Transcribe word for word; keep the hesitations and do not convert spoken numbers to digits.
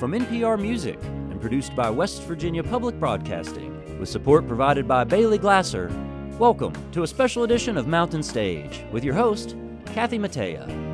from N P R Music and produced by West Virginia Public Broadcasting, with support provided by Bailey Glasser. Welcome to a special edition of Mountain Stage with your host, Kathy Mattea.